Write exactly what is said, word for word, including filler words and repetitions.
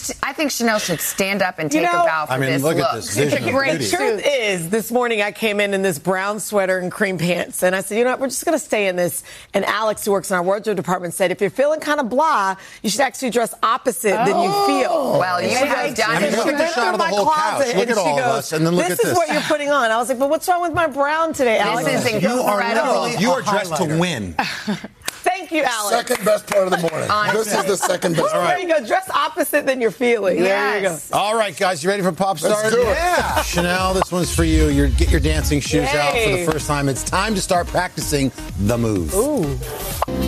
I think Chanel should stand up and take you know, a bow for I mean, this look look. at this vision. It's a great beauty. The truth is, this morning I came in in this brown sweater and cream pants, and I said, you know what, we're just going to stay in this. And Alex, who works in our wardrobe department, said, if you're feeling kind of blah, you should actually dress opposite oh. than you feel. Well, you and have done I mean, it. look at the shot of the whole couch. Look at all of us, and then look this at is this. what you're putting on. I was like, but what's wrong with my brown today, Alex? This is You are incredible. literally, you are dressed to win. Thank you, Alex. Second best part of the morning. This is the second best All part. There you go. Dress opposite than you're feeling. There you go. Yes. All right, guys, you ready for Pop Stars? Let's do it. Yeah. Chanel, this one's for you. You get your dancing shoes out for Yay. the first time. It's time to start practicing the moves. Ooh.